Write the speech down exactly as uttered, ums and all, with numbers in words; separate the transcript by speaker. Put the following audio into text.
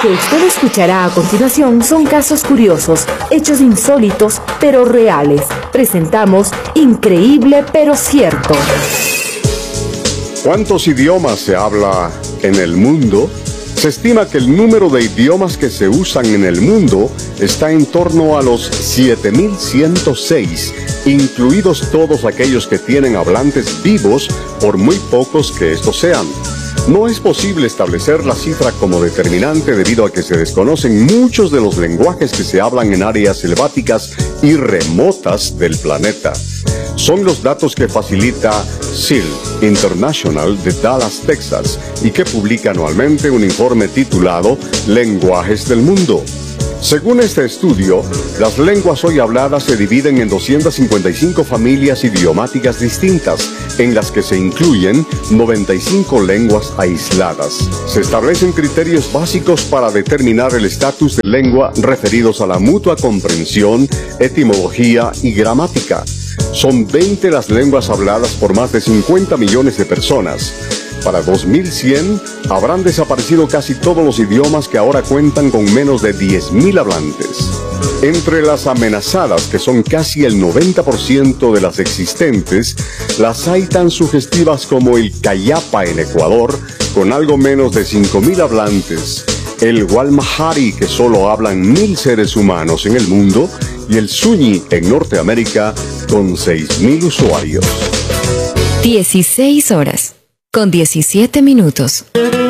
Speaker 1: que usted escuchará a continuación son casos curiosos, hechos insólitos pero reales. Presentamos Increíble pero cierto.
Speaker 2: ¿Cuántos idiomas se habla en el mundo? Se estima que el número de idiomas que se usan en el mundo está en torno a los siete mil ciento seis, incluidos todos aquellos que tienen hablantes vivos, por muy pocos que estos sean. No es posible establecer la cifra como determinante debido a que se desconocen muchos de los lenguajes que se hablan en áreas selváticas y remotas del planeta. Son los datos que facilita S I L International de Dallas, Texas, y que publica anualmente un informe titulado Lenguajes del Mundo. Según este estudio, las lenguas hoy habladas se dividen en doscientas cincuenta y cinco familias idiomáticas distintas, en las que se incluyen noventa y cinco lenguas aisladas. Se establecen criterios básicos para determinar el estatus de lengua referidos a la mutua comprensión, etimología y gramática. Son veinte las lenguas habladas por más de cincuenta millones de personas. Para dos mil cien, habrán desaparecido casi todos los idiomas que ahora cuentan con menos de diez mil hablantes. Entre las amenazadas, que son casi el noventa por ciento de las existentes, las hay tan sugestivas como el Cayapa en Ecuador, con algo menos de cinco mil hablantes, el Walmahari, que solo hablan mil seres humanos en el mundo, y el Zuni en Norteamérica, con seis mil usuarios.
Speaker 3: dieciséis horas, con diecisiete minutos.